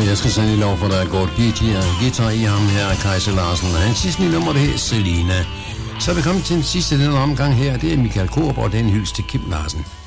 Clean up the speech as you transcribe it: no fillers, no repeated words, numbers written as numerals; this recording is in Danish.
jeg skal sende lov for, der er godt guitar i ham her, Kajse Larsen. Og hans sidste nye nummer, det her Selina. Så er vi kommet til den sidste den omgang her, det er Michael Korp, og det er en hyldest til Kim Larsen.